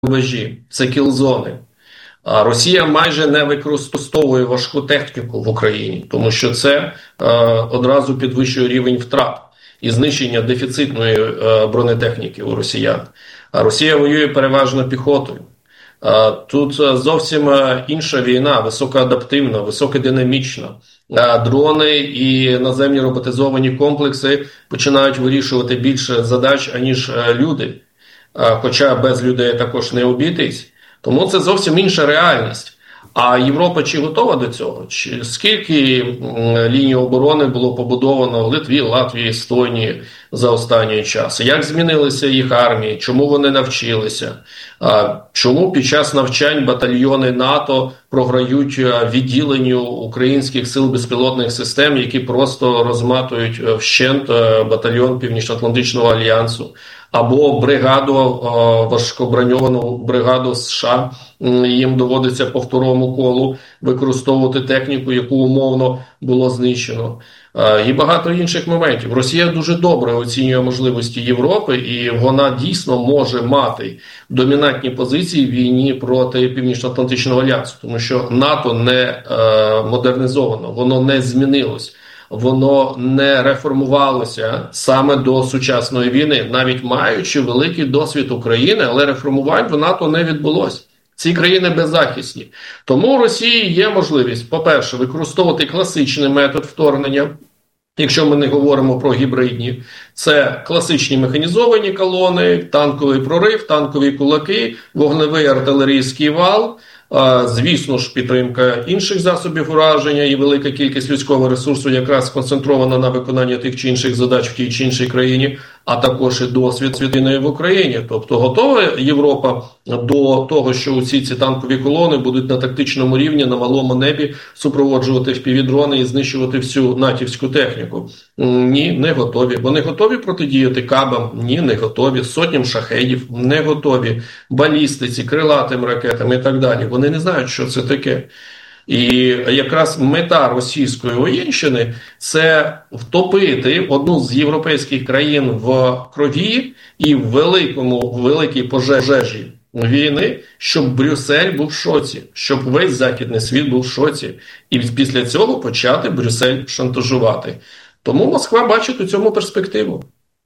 рубежі, це кілзони. А Росія майже не використовує важку техніку в Україні, тому що це одразу підвищує рівень втрат і знищення дефіцитної бронетехніки у росіян. А Росія воює переважно піхотою. Тут зовсім інша війна, високоадаптивна, високодинамічна. Дрони і наземні роботизовані комплекси починають вирішувати більше задач, аніж люди. Хоча без людей також не обійтись. Тому це зовсім інша реальність. А Європа чи готова до цього? Скільки ліній оборони було побудовано в Литві, Латвії, Естонії за останній час? Як змінилися їх армії? Чому вони навчилися? Чому під час навчань батальйони НАТО програють відділенню українських сил безпілотних систем, які просто розматують вщент батальйон Північно-Атлантичного альянсу? Або важкоброньовану бригаду США, їм доводиться по второму колу використовувати техніку, яку умовно було знищено. І багато інших моментів. Росія дуже добре оцінює можливості Європи, і вона дійсно може мати домінантні позиції в війні проти Північно-Атлантичного альянсу, тому що НАТО не модернізовано, воно не змінилось. Воно не реформувалося саме до сучасної війни, навіть маючи великий досвід України, але реформувань в НАТО не відбулося. Ці країни беззахисні. Тому у Росії є можливість, по-перше, використовувати класичний метод вторгнення, якщо ми не говоримо про гібридні. Це класичні механізовані колони, танковий прорив, танкові кулаки, вогневий артилерійський вал, звісно ж, підтримка інших засобів ураження і велика кількість людського ресурсу якраз сконцентрована на виконанні тих чи інших задач в тій чи іншій країні, а також і досвід війни в Україні. Тобто готова Європа до того, що усі ці танкові колони будуть на тактичному рівні, на малому небі супроводжувати впівдрони і знищувати всю натівську техніку? Ні, не готові. Вони готові протидіяти кабам? Ні, не готові. Сотням шахедів? Не готові. Балістиці, крилатим ракетам і так далі. Вони не знають, що це таке. І якраз мета російської воєнщини – це втопити одну з європейських країн в крові і в великій пожежі війни, щоб Брюссель був в шоці, щоб весь західний світ був в шоці. І після цього почати Брюссель шантажувати. Тому Москва бачить у цьому перспективу.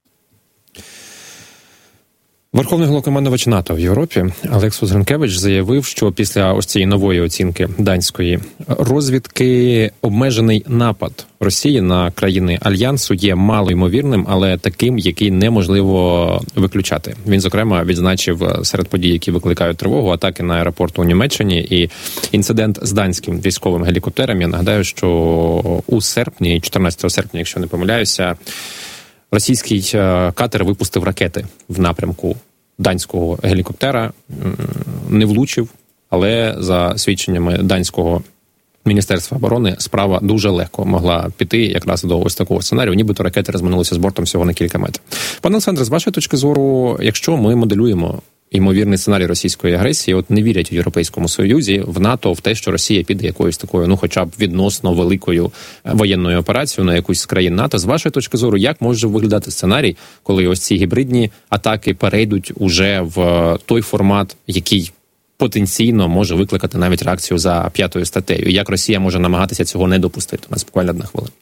Верховний головнокомандувач НАТО в Європі Олексус Гринкевич заявив, що після ось цієї нової оцінки данської розвідки обмежений напад Росії на країни Альянсу є малоймовірним, але таким, який неможливо виключати. Він, зокрема, відзначив серед подій, які викликають тривогу, атаки на аеропорт у Німеччині і інцидент з данським військовим гелікоптером. Я нагадаю, що у серпні, 14 серпня, якщо не помиляюся, російський катер випустив ракети в напрямку данського гелікоптера, не влучив, але за свідченнями данського Міністерства оборони справа дуже легко могла піти якраз до ось такого сценарію, нібито ракети розминулися з бортом всього на кілька метрів. Пане Олександре, з вашої точки зору, якщо ми моделюємо ймовірний сценарій російської агресії, от не вірять у Європейському Союзі, в НАТО, в те, що Росія піде якоюсь такою, хоча б відносно великою воєнною операцією на якусь з країн НАТО. З вашої точки зору, як може виглядати сценарій, коли ось ці гібридні атаки перейдуть уже в той формат, який потенційно може викликати навіть реакцію за 5 статтею? Як Росія може намагатися цього не допустити? У нас буквально 1 хвилина.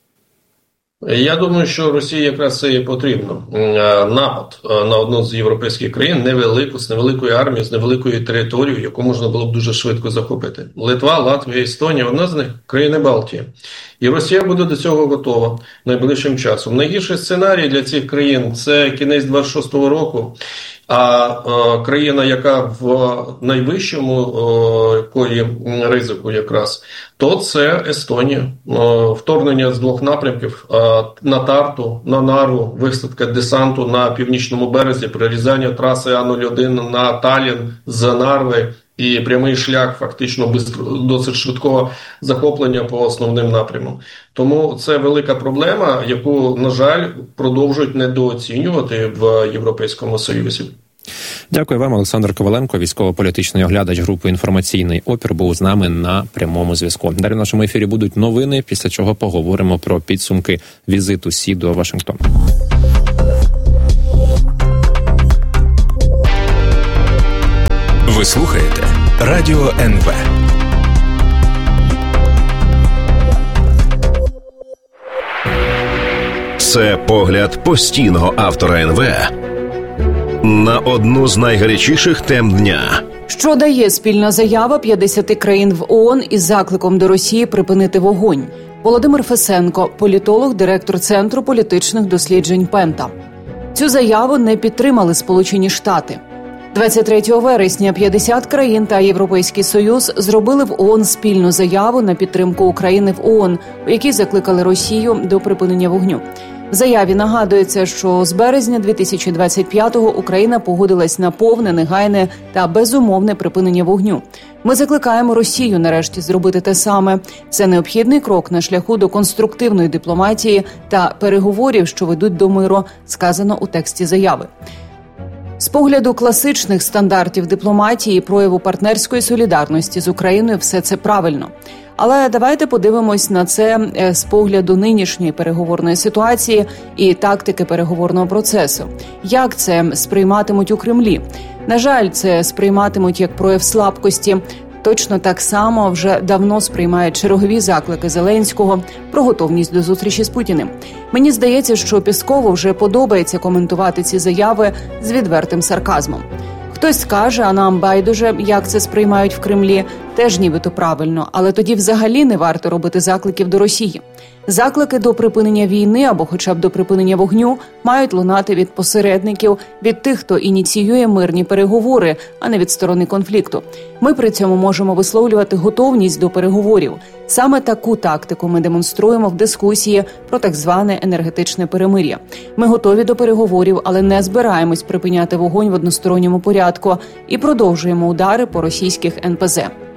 Я думаю, що Росії якраз це і потрібно. Напад на одну з європейських країн, невелику, з невеликою армією, з невеликою територією, яку можна було б дуже швидко захопити. Литва, Латвія, Естонія – одна з них – країни Балтії. І Росія буде до цього готова найближчим часом. Найгірший сценарій для цих країн – це кінець 26-го року. А країна, яка в найвищому ризику якраз, то це Естонія. Вторгнення з 2 напрямків на Тарту, на Нарву, висадка десанту на північному березі, прорізання траси А01 на Таллін з Нарви і прямий шлях фактично досить швидкого захоплення по основним напрямам. Тому це велика проблема, яку, на жаль, продовжують недооцінювати в Європейському Союзі. Дякую вам, Олександр Коваленко, військово-політичний оглядач групи «Інформаційний опір», був з нами на прямому зв'язку. Далі в нашому ефірі будуть новини, після чого поговоримо про підсумки візиту Сі до Вашингтону. Ви слухаєте Радіо НВ. Це погляд постійного автора НВ на одну з найгарячіших тем дня. Що дає спільна заява 50 країн в ООН із закликом до Росії припинити вогонь? Володимир Фесенко, політолог, директор Центру політичних досліджень Пента. Цю заяву не підтримали Сполучені Штати. 23 вересня 50 країн та Європейський Союз зробили в ООН спільну заяву на підтримку України в ООН, у якій закликали Росію до припинення вогню. В заяві нагадується, що з березня 2025-го Україна погодилась на повне, негайне та безумовне припинення вогню. Ми закликаємо Росію нарешті зробити те саме. Це необхідний крок на шляху до конструктивної дипломатії та переговорів, що ведуть до миру, сказано у тексті заяви. З погляду класичних стандартів дипломатії і прояву партнерської солідарності з Україною все це правильно. Але давайте подивимось на це з погляду нинішньої переговорної ситуації і тактики переговорного процесу. Як це сприйматимуть у Кремлі? На жаль, це сприйматимуть як прояв слабкості. Точно так само вже давно сприймають чергові заклики Зеленського про готовність до зустрічі з Путіним. Мені здається, що Пєскову вже подобається коментувати ці заяви з відвертим сарказмом. Хтось скаже, а нам байдуже, як це сприймають в Кремлі, теж нібито правильно, але тоді взагалі не варто робити закликів до Росії. Заклики до припинення війни або хоча б до припинення вогню мають лунати від посередників, від тих, хто ініціює мирні переговори, а не від сторони конфлікту. Ми при цьому можемо висловлювати готовність до переговорів. Саме таку тактику ми демонструємо в дискусії про так зване енергетичне перемир'я. Ми готові до переговорів, але не збираємось припиняти вогонь в односторонньому порядку і продовжуємо удари по російських НПЗ.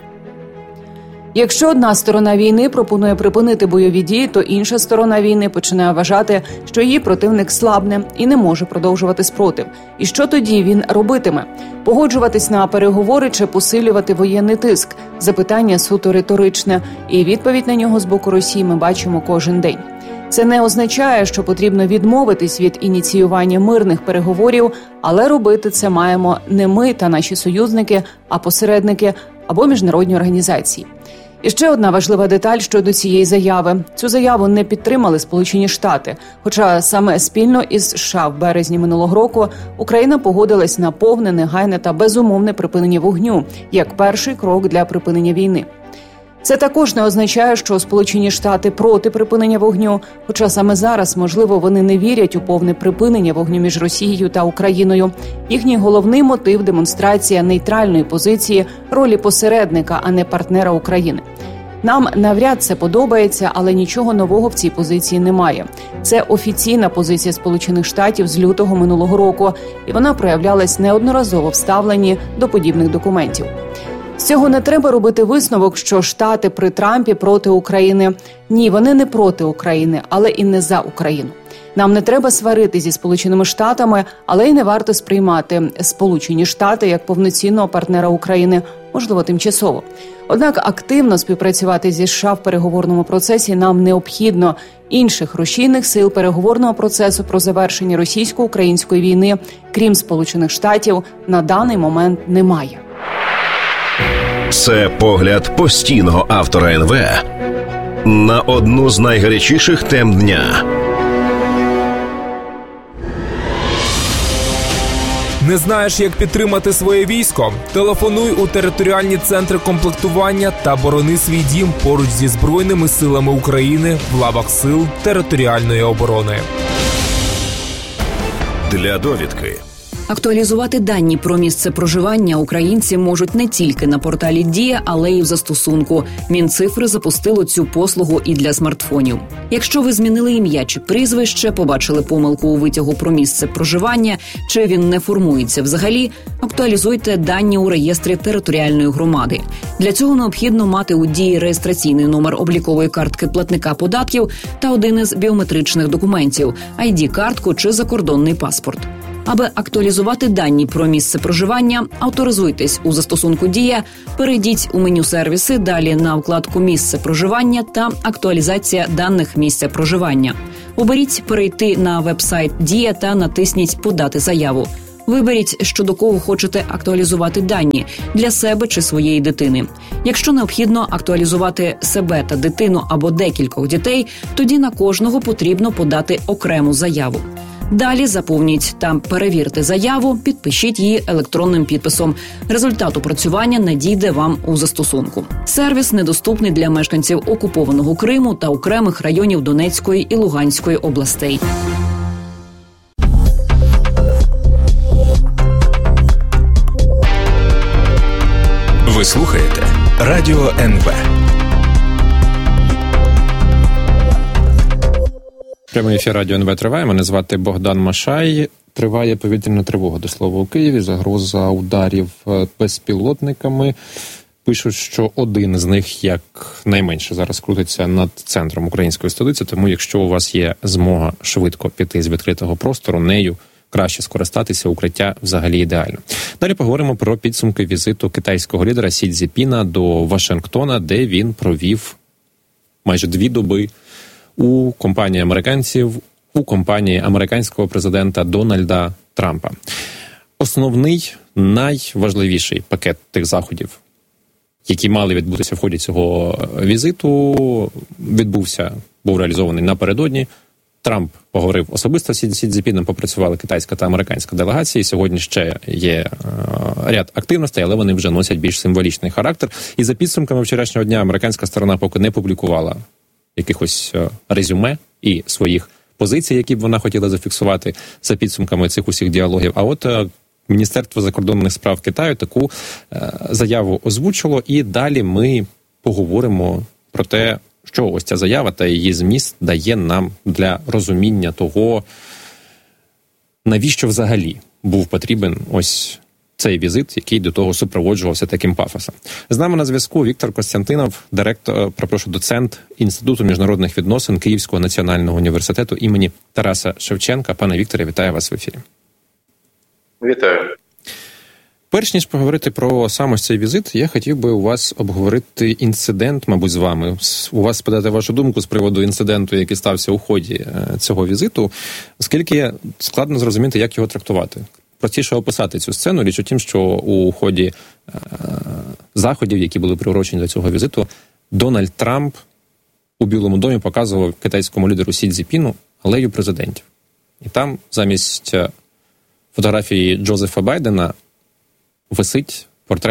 Якщо одна сторона війни пропонує припинити бойові дії, то інша сторона війни починає вважати, що її противник слабне і не може продовжувати спротив. І що тоді він робитиме? Погоджуватись на переговори чи посилювати воєнний тиск? Запитання суто риторичне, і відповідь на нього з боку Росії ми бачимо кожен день. Це не означає, що потрібно відмовитись від ініціювання мирних переговорів, але робити це маємо не ми та наші союзники, а посередники або міжнародні організації. І ще одна важлива деталь щодо цієї заяви. Цю заяву не підтримали Сполучені Штати, хоча саме спільно із США в березні минулого року Україна погодилась на повне, негайне та безумовне припинення вогню, як перший крок для припинення війни. Це також не означає, що Сполучені Штати проти припинення вогню, хоча саме зараз, можливо, вони не вірять у повне припинення вогню між Росією та Україною. Їхній головний мотив – демонстрація нейтральної позиції, ролі посередника, а не партнера України. Нам навряд це подобається, але нічого нового в цій позиції немає. Це офіційна позиція Сполучених Штатів з лютого минулого року, і вона проявлялась неодноразово в ставленні до подібних документів. З цього не треба робити висновок, що Штати при Трампі проти України. Ні, вони не проти України, але і не за Україну. Нам не треба сварити зі Сполученими Штатами, але й не варто сприймати Сполучені Штати як повноцінного партнера України, можливо, тимчасово. Однак активно співпрацювати зі США в переговорному процесі нам необхідно. Інших рушійних сил переговорного процесу про завершення російсько-української війни, крім Сполучених Штатів, на даний момент немає. Це погляд постійного автора НВ на одну з найгарячіших тем дня. Не знаєш, як підтримати своє військо? Телефонуй у територіальні центри комплектування та борони свій дім поруч зі Збройними силами України в лавах Сил територіальної оборони. Для довідки. Актуалізувати дані про місце проживання українці можуть не тільки на порталі Дія, але й в застосунку. Мінцифри запустило цю послугу і для смартфонів. Якщо ви змінили ім'я чи прізвище, побачили помилку у витягу про місце проживання, чи він не формується взагалі, актуалізуйте дані у реєстрі територіальної громади. Для цього необхідно мати у Дії реєстраційний номер облікової картки платника податків та один із біометричних документів – ID-картку чи закордонний паспорт. Аби актуалізувати дані про місце проживання, авторизуйтесь у застосунку «Дія», перейдіть у меню «Сервіси», далі на вкладку «Місце проживання» та «Актуалізація даних місця проживання». Оберіть «Перейти на веб-сайт Дія» та натисніть «Подати заяву». Виберіть, щодо кого хочете актуалізувати дані – для себе чи своєї дитини. Якщо необхідно актуалізувати себе та дитину або декількох дітей, тоді на кожного потрібно подати окрему заяву. Далі заповніть та перевірте заяву, підпишіть її електронним підписом. Результат опрацювання надійде вам у застосунку. Сервіс недоступний для мешканців окупованого Криму та окремих районів Донецької і Луганської областей. Ви слухаєте Радіо НВ. Прямий ефір Радіо НВ триває. Мене звати Богдан Машай. Триває повітряна тривога, до слова, у Києві. Загроза ударів безпілотниками. Пишуть, що один з них, як найменше, зараз крутиться над центром української столиці. Тому, якщо у вас є змога швидко піти з відкритого простору, нею краще скористатися, укриття взагалі ідеально. Далі поговоримо про підсумки візиту китайського лідера Сі Цзіньпіна до Вашингтона, де він провів майже 2 доби у компанії американців, у компанії американського президента Дональда Трампа. Основний, найважливіший пакет тих заходів, які мали відбутися в ході цього візиту, був реалізований напередодні. Трамп поговорив особисто з Сі Цзіньпіном, попрацювали китайська та американська делегації. Сьогодні ще є ряд активностей, але вони вже носять більш символічний характер. І за підсумками вчорашнього дня американська сторона поки не публікувала якихось резюме і своїх позицій, які б вона хотіла зафіксувати за підсумками цих усіх діалогів. А от Міністерство закордонних справ Китаю таку заяву озвучило, і далі ми поговоримо про те, що ось ця заява та її зміст дає нам для розуміння того, навіщо взагалі був потрібен ось цей візит, який до того супроводжувався таким пафосом. З нами на зв'язку Віктор Костянтинов, доцент Інституту міжнародних відносин Київського національного університету імені Тараса Шевченка. Пане Вікторе, вітаю вас в ефірі. Вітаю. Перш ніж поговорити про сам ось цей візит, я хотів би у вас обговорити інцидент, мабуть, з вами. У вас спитати вашу думку з приводу інциденту, який стався у ході цього візиту, оскільки складно зрозуміти, як його трактувати. Простіше описати цю сцену. Річ у тім, що у ході заходів, які були приурочені до цього візиту, Дональд Трамп у Білому домі показував китайському лідеру Сі Цзіньпіну алею президентів. І там замість фотографії Джозефа Байдена висить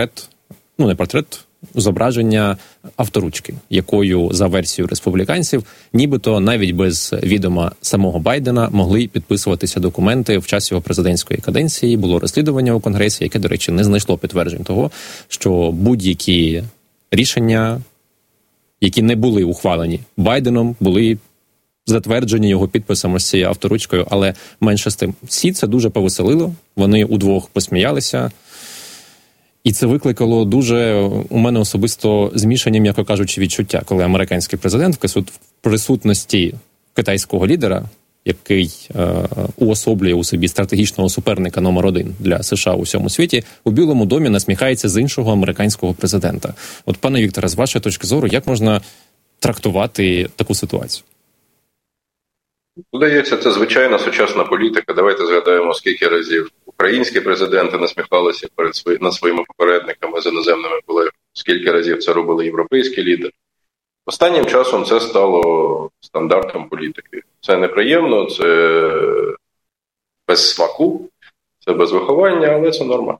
зображення авторучки, якою, за версією республіканців, нібито навіть без відома самого Байдена могли підписуватися документи в час його президентської каденції. Було розслідування у Конгресі, яке, до речі, не знайшло підтверджень того, що будь-які рішення, які не були ухвалені Байденом, були затверджені його підписом ось цією авторучкою, але менше з тим. Всі це дуже повеселило, вони удвох посміялися. І це викликало дуже у мене особисто змішані, м'яко кажучи, відчуття, коли американський президент в присутності китайського лідера, який уособлює у собі стратегічного суперника номер 1 для США у всьому світі, у Білому домі насміхається з іншого американського президента. От, пане Вікторе, з вашої точки зору, як можна трактувати таку ситуацію? Здається, це звичайна сучасна політика. Давайте згадаємо, скільки разів українські президенти насміхалися над своїми попередниками з іноземними колегами, скільки разів це робили європейські лідери. Останнім часом це стало стандартом політики. Це неприємно, це без смаку, це без виховання, але це норма.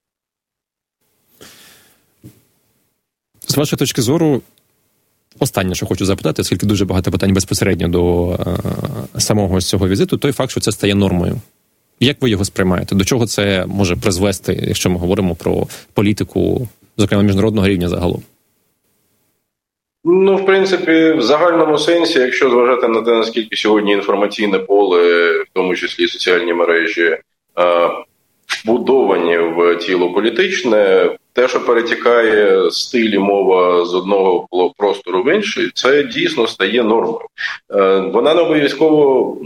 З вашої точки зору, останнє, що хочу запитати, оскільки дуже багато питань безпосередньо до самого цього візиту, той факт, що це стає нормою. Як ви його сприймаєте? До чого це може призвести, якщо ми говоримо про політику, зокрема, міжнародного рівня загалом? В принципі, в загальному сенсі, якщо зважати на те, наскільки сьогодні інформаційне поле, в тому числі соціальні мережі, вбудовані в тіло політичне, те, що перетікає стиль і мова з одного простору в інший, це дійсно стає нормою. Вона не обов'язково добра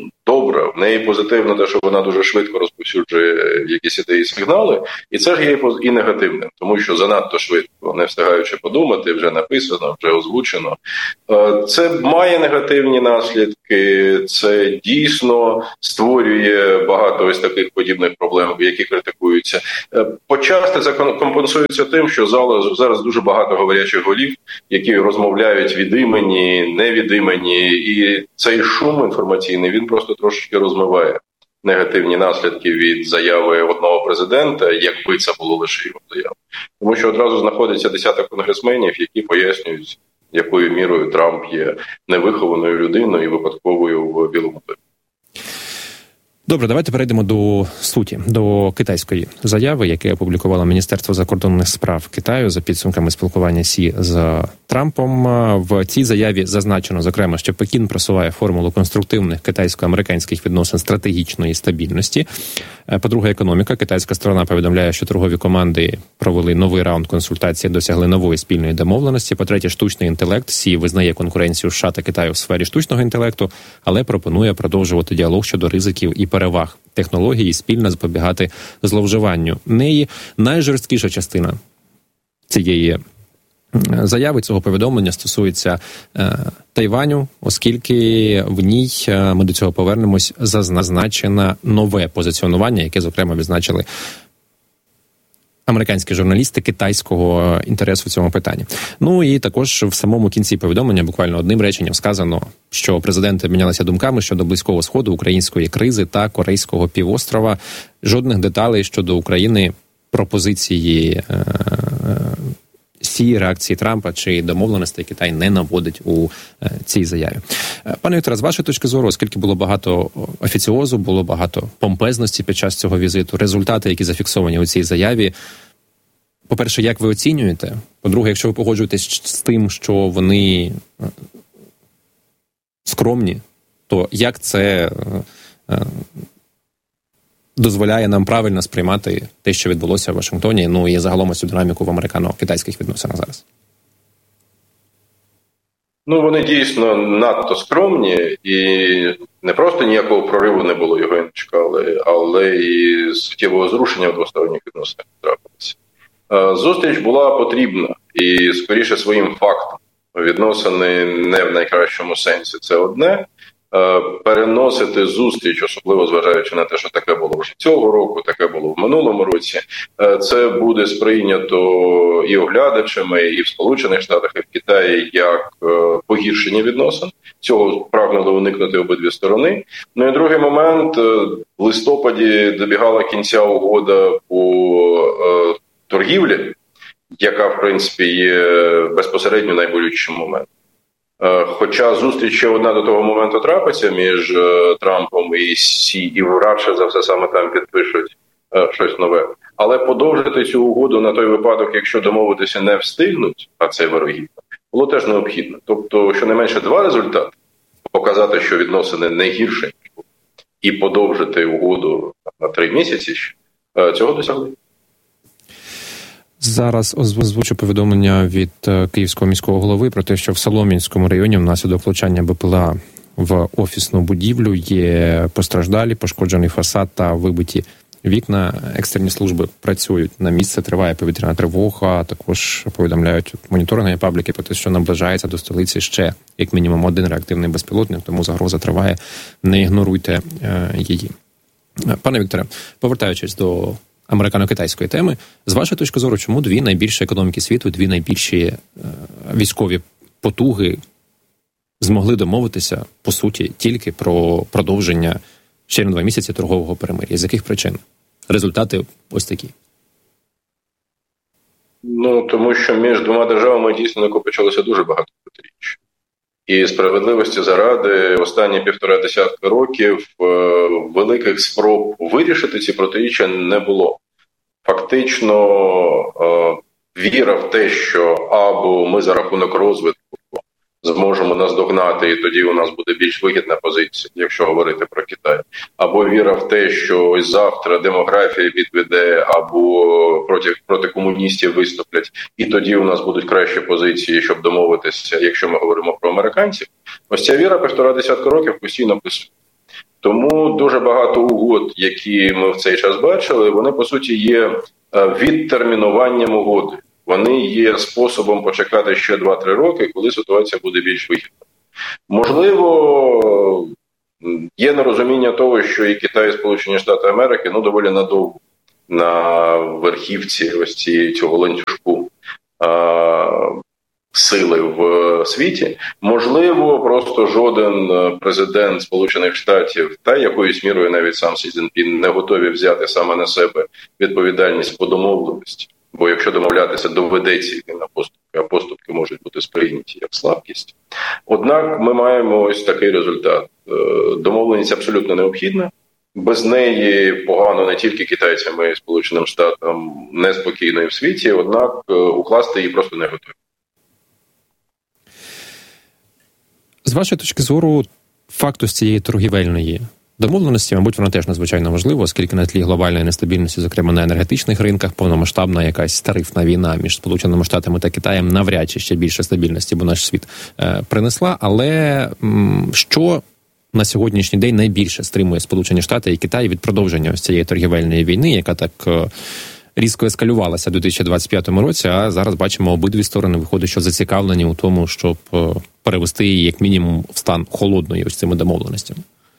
добра. В неї позитивно те, що вона дуже швидко розповсюджує якісь ідеї, сигнали, і це ж є і негативним, тому що занадто швидко, не встигаючи подумати, вже написано, вже озвучено. Це має негативні наслідки, це дійсно створює багато ось таких подібних проблем, які критикуються. Почасти це компенсується тим, що зараз дуже багато говорячих голів, які розмовляють від імені, не від імені, і цей шум інформаційний, він просто трошки розмиває негативні наслідки від заяви одного президента, якби це було лише його заява. Тому що одразу знаходиться десяток конгресменів, які пояснюють, якою мірою Трамп є невихованою людиною і випадковою в Білому домі. Добре, давайте перейдемо до суті, до китайської заяви, яку опублікувало Міністерство закордонних справ Китаю за підсумками спілкування Сі з Трампом. В цій заяві зазначено, зокрема, що Пекін просуває формулу конструктивних китайсько-американських відносин стратегічної стабільності. По-друге, економіка. Китайська сторона повідомляє, що торгові команди провели новий раунд консультацій, досягли нової спільної домовленості. По-третє, штучний інтелект. Сі визнає конкуренцію США та Китаю в сфері штучного інтелекту, але пропонує продовжувати діалог щодо ризиків і переваг технології, спільно запобігати зловживанню неї. Найжорсткіша частина цієї заяви, цього повідомлення стосується Тайваню, оскільки в ній, ми до цього повернемось, зазначено нове позиціонування, яке, зокрема, відзначили американські журналісти китайського інтересу в цьому питанні. Ну і також в самому кінці повідомлення, буквально одним реченням сказано, що президенти обмінялися думками щодо Близького Сходу, української кризи та Корейського півострова. Жодних деталей щодо України, пропозиції Сі, реакції Трампа чи домовленостей Китай не наводить у цій заяві. Пане Вікторе, з вашої точки зору, оскільки було багато офіціозу, було багато помпезності під час цього візиту, результати, які зафіксовані у цій заяві, по-перше, як ви оцінюєте? По-друге, якщо ви погоджуєтесь з тим, що вони скромні, то як це дозволяє нам правильно сприймати те, що відбулося в Вашингтоні, ну і загалом цю динаміку в американо-китайських відносинах зараз? Ну, вони дійсно надто скромні, і не просто ніякого прориву не було, його і не чекали, але і суттєвого зрушення в двосторонніх відносинах трапилося. Зустріч була потрібна, і скоріше своїм фактом. Відносини не в найкращому сенсі, це одне. Переносити зустріч, особливо зважаючи на те, що таке було вже цього року, таке було в минулому році, це буде сприйнято і оглядачами, і в Сполучених Штатах, і в Китаї як погіршення відносин. Цього прагнули уникнути обидві сторони. Ну і другий момент, в листопаді добігала кінця угода по торгівлі, яка, в принципі, є безпосередньо найболючішим моментом. Хоча зустріч ще одна до того моменту трапиться між Трампом і Сі, і радше за все саме там підпишуть щось нове. Але подовжити цю угоду на той випадок, якщо домовитися не встигнуть, а це вирогідно, було теж необхідно. Тобто, щонайменше два результати – показати, що відносини не гірші, і подовжити угоду на 3 місяці, цього досягли. Зараз озвучу повідомлення від Київського міського голови про те, що в Солом'янському районі внаслідок влучання БПЛА в офісну будівлю є постраждалі, пошкоджений фасад та вибиті вікна. Екстрені служби працюють на місце, триває повітряна тривога. Також повідомляють моніторингові пабліки про те, що наближається до столиці ще як мінімум 1 реактивний безпілотник, тому загроза триває, не ігноруйте її. Пане Вікторе, повертаючись до американо-китайської теми, з вашої точки зору, чому 2 найбільші економіки світу, 2 найбільші військові потуги змогли домовитися, по суті, тільки про продовження ще на 2 місяці торгового перемир'я? З яких причин? Результати ось такі. Ну, тому що між двома державами дійсно накопичилося дуже багато протиріч. І справедливості заради останні 1,5 десятки років великих спроб вирішити ці протиріччя не було. Фактично віра в те, що або ми за рахунок розвитку зможемо наздогнати, і тоді у нас буде більш вигідна позиція, якщо говорити про Китай, або віра в те, що ось завтра демографія підведе, або проти комуністів виступлять, і тоді у нас будуть кращі позиції, щоб домовитися, якщо ми говоримо про американців. Ось ця віра 1,5 десятка років постійно присутня. Тому дуже багато угод, які ми в цей час бачили, вони, по суті, є відтермінуванням угоди. Вони є способом почекати ще 2-3 роки, коли ситуація буде більш вигідна. Можливо, є нерозуміння того, що і Китай, і Сполучені Штати Америки доволі надовго на верхівці ось цього ланцюжку сили в світі. Можливо, просто жоден президент Сполучених Штатів та якоюсь мірою навіть сам Сі Цзіньпін не готові взяти саме на себе відповідальність по домовленості. Бо якщо домовлятися, доведеться йти на поступки, а поступки можуть бути сприйняті як слабкість. Однак ми маємо ось такий результат. Домовленість абсолютно необхідна. Без неї погано не тільки китайцям, а й Сполученим Штатам, неспокійно і в світі, однак укласти її просто не готові. З вашої точки зору, факту з цієї торгівельної домовленості, мабуть, вона теж надзвичайно важлива, оскільки на тлі глобальної нестабільності, зокрема на енергетичних ринках, повномасштабна якась тарифна війна між Сполученими Штатами та Китаєм навряд чи ще більше стабільності, бо наш світ принесла. Але що на сьогоднішній день найбільше стримує Сполучені Штати і Китай від продовження ось цієї торгівельної війни, яка так різко ескалювалася у 2025 році, а зараз бачимо, обидві сторони виходить, що зацікавлені у тому, щоб перевести її як мінімум в стан холодної ось цими домовленостями?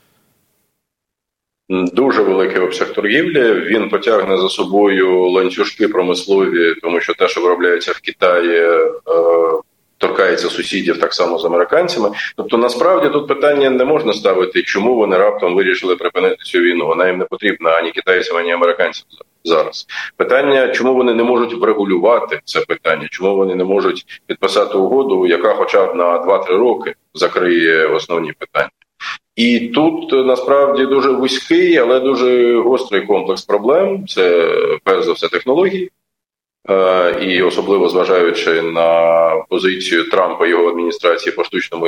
Дуже великий обсяг торгівлі, він потягне за собою ланцюжки промислові, тому що те, що виробляється в Китаї, торкається сусідів так само з американцями. Тобто, насправді, тут питання не можна ставити, чому вони раптом вирішили припинити цю війну. Вона їм не потрібна ані китайцям, ані американцям зараз. Питання, чому вони не можуть врегулювати це питання, чому вони не можуть підписати угоду, яка хоча б на 2-3 роки закриє основні питання. І тут, насправді, дуже вузький, але дуже гострий комплекс проблем. Це, перш за все, технології. І особливо зважаючи на позицію Трампа і його адміністрації по штучному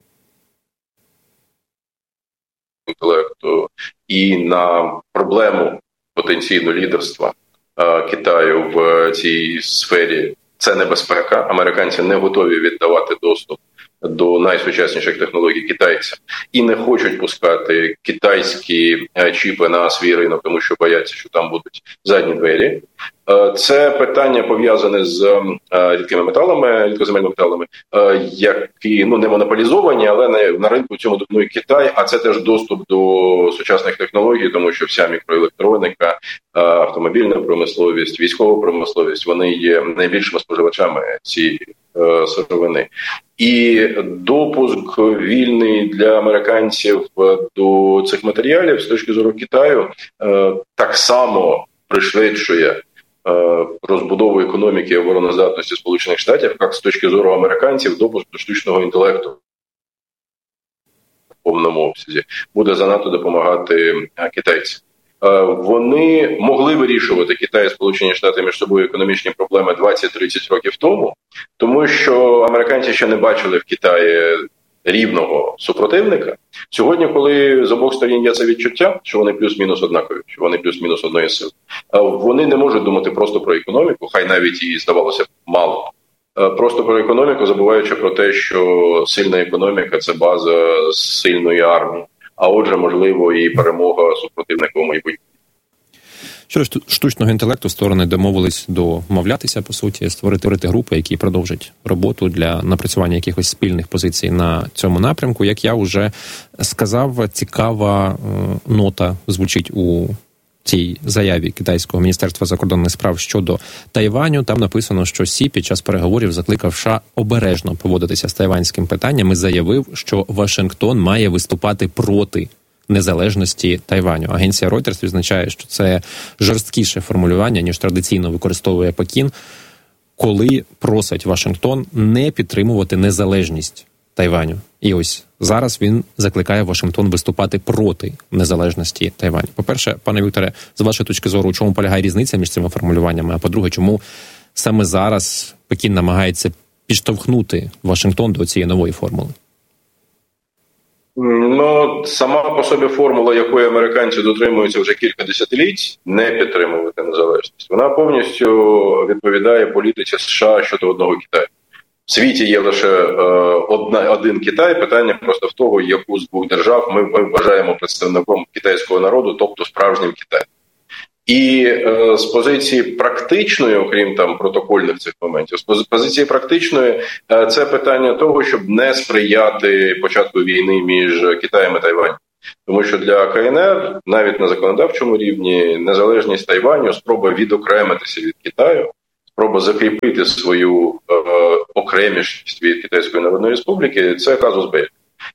інтелекту і на проблему потенційного лідерства Китаю в цій сфері. Це небезпека. Американці не готові віддавати доступ до найсучасніших технологій китайцям і не хочуть пускати китайські чіпи на свій ринок, тому що бояться, що там будуть задні двері. Це питання пов'язане з рідкими металами, рідкоземельними металами, які не монополізовані, але на ринку цьому домінує Китай, а це теж доступ до сучасних технологій, тому що вся мікроелектроніка, автомобільна промисловість, військова промисловість, вони є найбільшими споживачами цієї сировини. І допуск вільний для американців до цих матеріалів з точки зору Китаю так само пришвидшує розбудову економіки і обороноздатності Сполучених Штатів, як з точки зору американців допуск до штучного інтелекту в повному обсязі буде занадто допомагати китайцям. Вони могли вирішувати, Китай і Сполучені Штати, між собою економічні проблеми 20-30 років тому, тому що американці ще не бачили в Китаї рівного супротивника. Сьогодні, коли з обох сторін є це відчуття, що вони плюс-мінус однакові, що вони плюс-мінус одної сили, вони не можуть думати просто про економіку, хай навіть і здавалося б мало. Просто про економіку, забуваючи про те, що сильна економіка – це база сильної армії. А отже, можливо, і перемога супротивника у майбутньому. Щодо штучного інтелекту, сторони домовились домовлятися, по суті, створити групи, які продовжать роботу для напрацювання якихось спільних позицій на цьому напрямку. Як я вже сказав, цікава нота звучить у цій заяві Китайського міністерства закордонних справ щодо Тайваню. Там написано, що Сі під час переговорів закликав США обережно поводитися з тайванським питанням і заявив, що Вашингтон має виступати проти незалежності Тайваню. Агенція Reuters відзначає, що це жорсткіше формулювання, ніж традиційно використовує Пекін, коли просить Вашингтон не підтримувати незалежність Тайваню. І ось зараз він закликає Вашингтон виступати проти незалежності Тайваню. По-перше, пане Вікторе, з вашої точки зору, у чому полягає різниця між цими формулюваннями? А по-друге, чому саме зараз Пекін намагається підштовхнути Вашингтон до цієї нової формули? Сама по собі формула, якої американці дотримуються вже кілька десятиліть, не підтримувати незалежність. Вона повністю відповідає політиці США щодо одного Китаю. В світі є лише один Китай. Питання просто в того, яку з двох держав ми вважаємо представником китайського народу, тобто справжнім Китаєм. І з позиції практичної, окрім там протокольних цих моментів, з позиції практичної це питання того, щоб не сприяти початку війни між Китаєм і Тайванем. Тому що для КНР, навіть на законодавчому рівні, незалежність Тайваню, спроба відокремитися від Китаю, спроба закріпити свою окремішність від Китайської Народної Республіки – це казус беллі.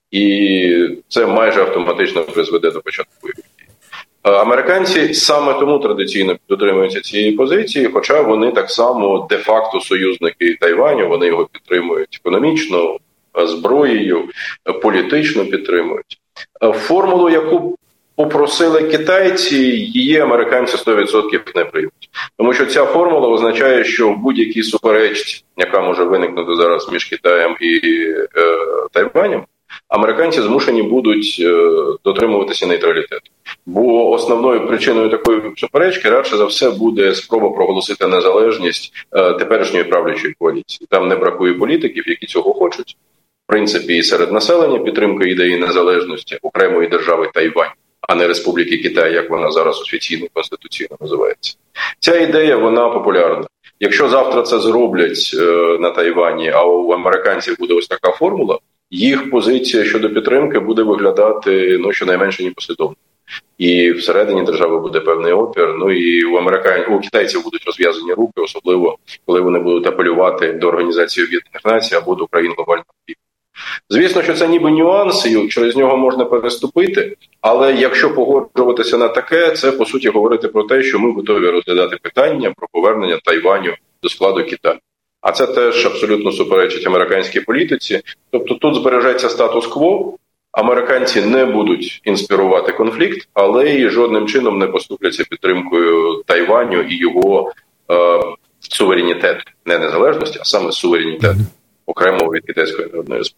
І це майже автоматично призведе до початку війни. Американці саме тому традиційно дотримуються цієї позиції, хоча вони так само де-факто союзники Тайваню, вони його підтримують економічно, зброєю, політично підтримують. Формулу, яку попросили китайці, її американці 100% не приймуть. Тому що ця формула означає, що в будь-якій суперечці, яка може виникнути зараз між Китаєм і Тайванем, американці змушені будуть дотримуватися нейтралітету. Бо основною причиною такої суперечки, радше за все, буде спроба проголосити незалежність теперішньої правлячої коаліції. Там не бракує політиків, які цього хочуть. В принципі, і серед населення підтримка ідеї незалежності окремої держави Тайвань, а не Республіки Китай, як вона зараз офіційно, конституційно називається. Ця ідея, вона популярна. Якщо завтра це зроблять на Тайвані, а у американців буде ось така формула, їх позиція щодо підтримки буде виглядати, щонайменше непослідовно. І всередині держави буде певний опір, і у китайців будуть розв'язані руки, особливо коли вони будуть апелювати до Організації Об'єднаних Націй або до країн глобального півдня. Звісно, що це ніби нюанс, і через нього можна переступити, але якщо погоджуватися на таке, це, по суті, говорити про те, що ми готові розглядати питання про повернення Тайваню до складу Китаю. А це теж абсолютно суперечить американській політиці. Тобто тут збережеться статус-кво, американці не будуть інспірувати конфлікт, але й жодним чином не поступляться підтримкою Тайваню і його суверенітету. Не незалежності, а саме суверенітету, окремого від Китайської Народної Республіки.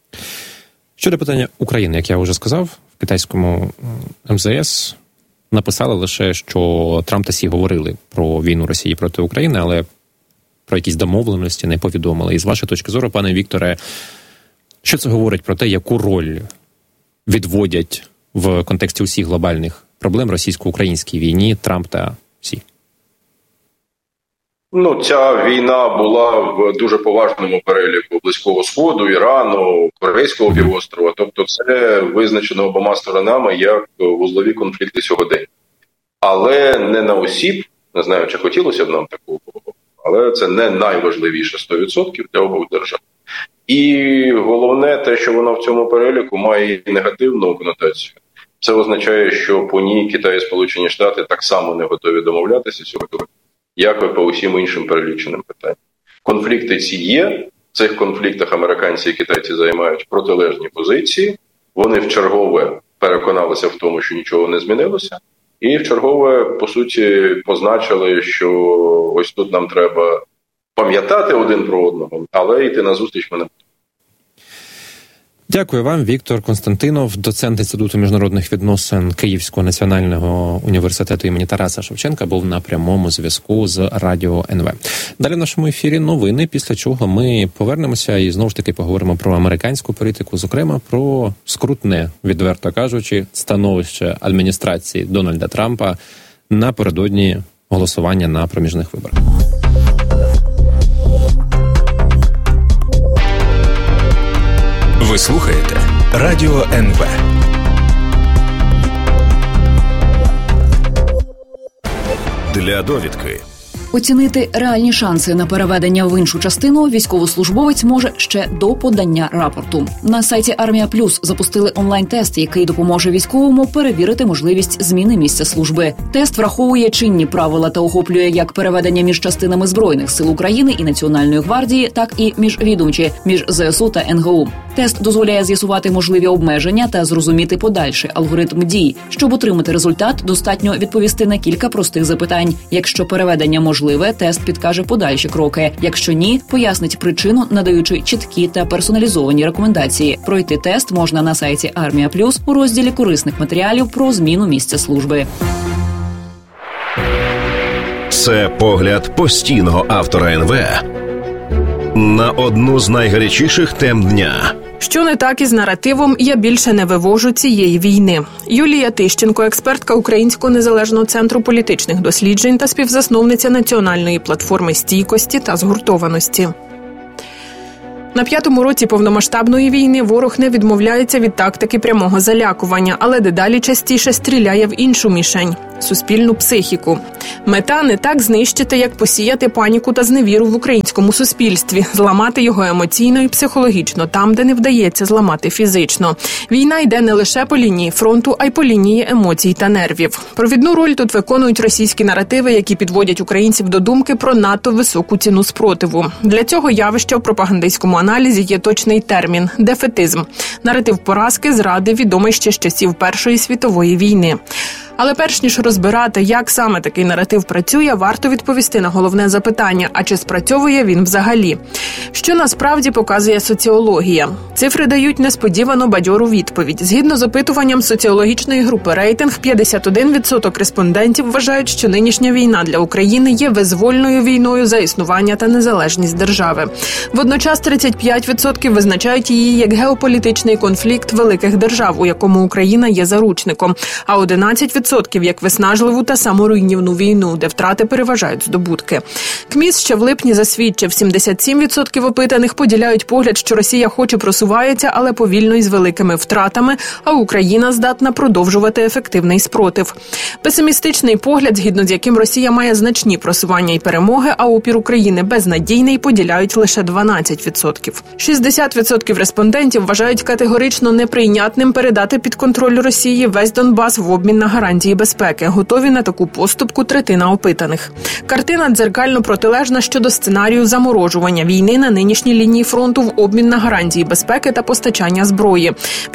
Щодо питання України, як я вже сказав, в китайському МЗС написали лише, що Трамп та Сі говорили про війну Росії проти України, але про якісь домовленості не повідомили. І з вашої точки зору, пане Вікторе, що це говорить про те, яку роль відводять в контексті усіх глобальних проблем російсько-українській війні Трамп та Сі? Ця війна була в дуже поважному переліку Близького Сходу, Ірану, Корейського півострова. Тобто це визначено обома сторонами як вузлові конфлікти сьогодення. Але не на осіб, не знаю, чи хотілося б нам такого, але це не найважливіше 100% для обох держав. І головне те, що воно в цьому переліку має негативну конотацію. Це означає, що по ній Китай і Сполучені Штати так само не готові домовлятися сьогодні, як і по усім іншим переліченим питанням. Конфлікти ці є, в цих конфліктах американці і китайці займають протилежні позиції, вони вчергове переконалися в тому, що нічого не змінилося, і вчергове, по суті, позначили, що ось тут нам треба пам'ятати один про одного, але йти назустріч ми не будемо. Дякую вам, Віктор Константинов, доцент Інституту міжнародних відносин Київського національного університету імені Тараса Шевченка, був на прямому зв'язку з Радіо НВ. Далі в нашому ефірі новини, після чого ми повернемося і знову ж таки поговоримо про американську політику, зокрема про скрутне, відверто кажучи, становище адміністрації Дональда Трампа напередодні голосування на проміжних виборах. Ви слухаєте Радіо НВ. Для довідки. Оцінити реальні шанси на переведення в іншу частину військовослужбовець може ще до подання рапорту. На сайті Армія Плюс запустили онлайн-тест, який допоможе військовому перевірити можливість зміни місця служби. Тест враховує чинні правила та охоплює як переведення між частинами Збройних сил України і Національної гвардії, так і міжвідомчі, між ЗСУ та НГУ. Тест дозволяє з'ясувати можливі обмеження та зрозуміти подальший алгоритм дій. Щоб отримати результат, достатньо відповісти на кілька простих запитань. Якщо переведення можливе, тест підкаже подальші кроки. Якщо ні, пояснить причину, надаючи чіткі та персоналізовані рекомендації. Пройти тест можна на сайті Армія Плюс у розділі корисних матеріалів про зміну місця служби. Це погляд постійного автора НВ на одну з найгарячіших тем дня. Що не так із наративом «Я більше не вивожу цієї війни». Юлія Тищенко, експертка Українського незалежного центру політичних досліджень та співзасновниця національної платформи стійкості та згуртованості. На 5-му році повномасштабної війни ворог не відмовляється від тактики прямого залякування, але дедалі частіше стріляє в іншу мішень – суспільну психіку. Мета не так знищити, як посіяти паніку та зневіру в українському суспільстві, зламати його емоційно і психологічно, там, де не вдається зламати фізично. Війна йде не лише по лінії фронту, а й по лінії емоцій та нервів. Провідну роль тут виконують російські наративи, які підводять українців до думки про надто високу ціну спротиву. Для цього явища в пропагандистському аналізі є точний термін – дефетизм. Наратив поразки, зради, відомий ще з часів Першої світової війни. Але перш ніж розбирати, як саме такий наратив працює, варто відповісти на головне запитання – а чи спрацьовує він взагалі? Що насправді показує соціологія? Цифри дають несподівано бадьору відповідь. Згідно з опитуванням соціологічної групи «Рейтинг», 51% респондентів вважають, що нинішня війна для України є визвольною війною за існування та незалежність держави. Водночас 35% визначають її як геополітичний конфлікт великих держав, у якому Україна є заручником, а 11% як виснажливу та саморуйнівну війну, де втрати переважають здобутки. КМІС ще в липні засвідчив, 77% опитаних поділяють погляд, що Росія хоч і просувається, але повільно і з великими втратами, а Україна здатна продовжувати ефективний спротив. Песимістичний погляд, згідно з яким Росія має значні просування і перемоги, а опір України безнадійний, поділяють лише 12%. 60% респондентів вважають категорично неприйнятним передати під контроль Росії весь Донбас в обмін на гарантії безпеки. Готові на таку поступку третина опитаних. Картина дзеркально протилежна щодо сценарію заморожування війни на нинішній лінії фронту в обмін на гарантії безпеки та постачання зброї.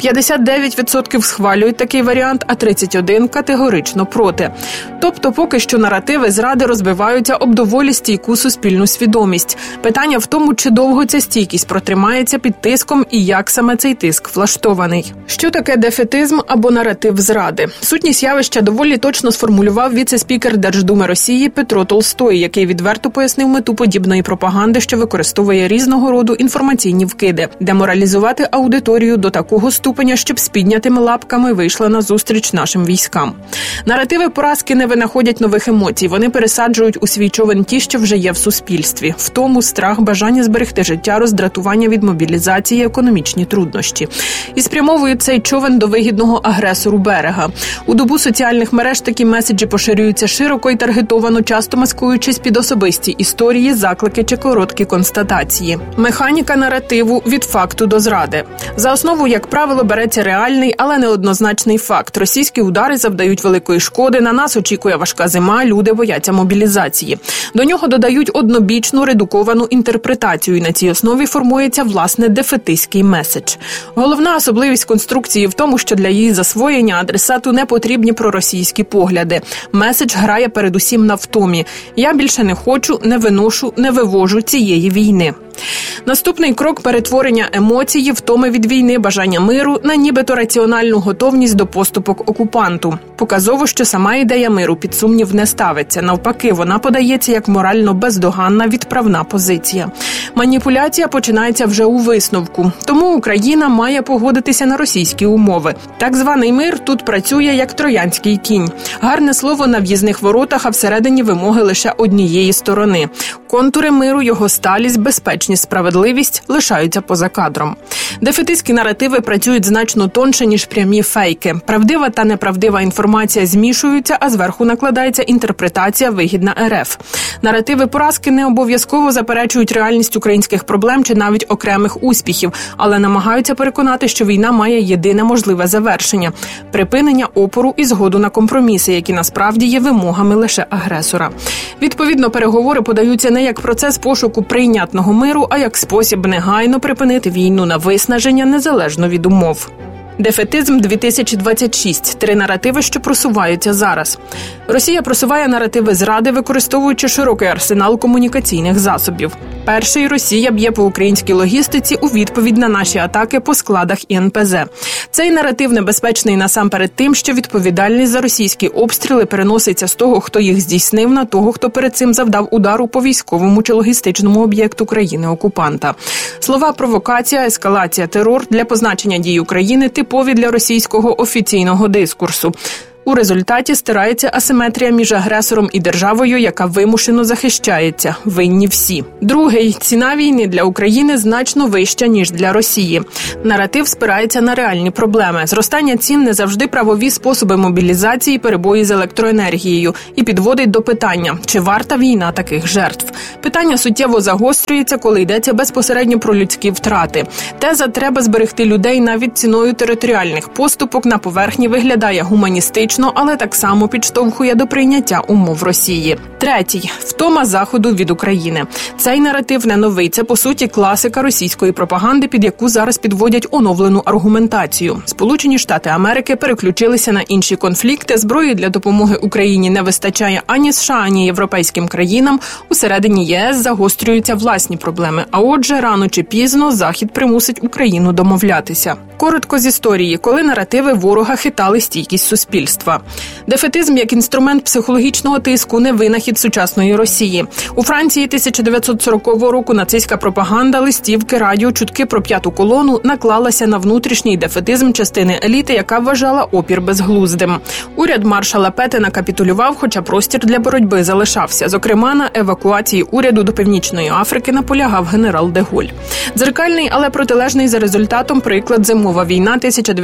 59% схвалюють такий варіант, а 31% категорично проти. Тобто поки що наративи зради розбиваються об доволі стійку суспільну свідомість. Питання в тому, чи довго ця стійкість протримається під тиском і як саме цей тиск влаштований. Що таке дефетизм або наратив зради? Сутність явища доволі точно сформулював віце-спікер Держдуми Росії Петро Толстой, який відверто пояснив мету подібної пропаганди, що використовує різного роду інформаційні вкиди. Деморалізувати аудиторію до такого ступеня, щоб з піднятими лапками вийшла на зустріч нашим військам. Наративи поразки не винаходять нових емоцій, вони пересаджують у свій човен ті, що вже є в суспільстві. Втому, страх, бажання зберегти життя, роздратування від мобілізації, економічні труднощі. І спрямовують цей човен до вигідного агресору берега. У добу соціальних мереж такі меседжі поширюються широко і таргетовано, часто маскуючись під особисті історії, заклики чи короткі констатації. Механіка наративу від факту до зради. За основу, як правило, береться реальний, але неоднозначний факт. Російські удари завдають великої шкоди, на нас очікує важка зима, люди бояться мобілізації. До нього додають однобічну, редуковану інтерпретацію, і на цій основі формується, власне, дефетистський меседж. Головна особливість конструкції в тому, що для її засвоєння адресату не потрібні проросійські погляди. Меседж грає передусім на втомі. Я більше не хочу, не виношу, не вивожу цієї війни. Наступний крок – перетворення емоції, втоми від війни, бажання миру на нібито раціональну готовність до поступок окупанту. Показово, що сама ідея миру під сумнів не ставиться. Навпаки, вона подається як морально бездоганна відправна позиція. Маніпуляція починається вже у висновку. Тому Україна має погодитися на російські умови. Так званий мир тут працює як троянський кінь. Гарне слово на в'їзних воротах, а всередині вимоги лише однієї сторони. Контури миру, його сталість, безпечність, справедливість лишаються поза кадром. Дефетистські наративи працюють значно тонше, ніж прямі фейки. Правдива та неправдива інформація змішуються, а зверху накладається інтерпретація вигідна РФ. Наративи поразки не обов'язково заперечують реальність українських проблем чи навіть окремих успіхів, але намагаються переконати, що війна має єдине можливе завершення – припинення опору і згоду на компроміси, які насправді є вимогами лише агресора. Відповідно, переговори подаються не як процес пошуку прийнятного миру, а як спосіб негайно припинити війну на виснаження незалежно від умов. Дефетизм 2026. 3 наративи, що просуваються зараз. Росія просуває наративи зради, використовуючи широкий арсенал комунікаційних засобів. Перший – Росія б'є по українській логістиці у відповідь на наші атаки по складах і НПЗ. Цей наратив небезпечний насамперед тим, що відповідальність за російські обстріли переноситься з того, хто їх здійснив, на того, хто перед цим завдав удару по військовому чи логістичному об'єкту країни-окупанта. Слова «провокація», «ескалація», «терор» для позначення дій України типові для російського офіційного дискурсу. У результаті стирається асиметрія між агресором і державою, яка вимушено захищається. Винні всі. Другий – ціна війни для України значно вища, ніж для Росії. Наратив спирається на реальні проблеми. Зростання цін не завжди правові способи мобілізації, перебої з електроенергією. І підводить до питання, чи варта війна таких жертв. Питання суттєво загострюється, коли йдеться безпосередньо про людські втрати. Теза «треба зберегти людей навіть ціною територіальних поступок» на поверхні виглядає гуманістично, але так само підштовхує до прийняття умов Росії. Третій – втома Заходу від України. Цей наратив не новий. Це, по суті, класика російської пропаганди, під яку зараз підводять оновлену аргументацію. Сполучені Штати Америки переключилися на інші конфлікти. Зброї для допомоги Україні не вистачає ані США, ані європейським країнам. Усередині ЄС загострюються власні проблеми. А отже, рано чи пізно Захід примусить Україну домовлятися. Коротко з історії, коли наративи ворога хитали стійкість суспільства. Дефетизм як інструмент психологічного тиску не винахід сучасної Росії. У Франції 1940 року нацистська пропаганда, листівки, радіо, чутки про п'яту колону наклалася на внутрішній дефетизм частини еліти, яка вважала опір безглуздим. Уряд маршала Петена капітулював, хоча простір для боротьби залишався. Зокрема, на евакуації уряду до Північної Африки наполягав генерал де Голь. Дзеркальний, але протилежний за результатом приклад зимова війна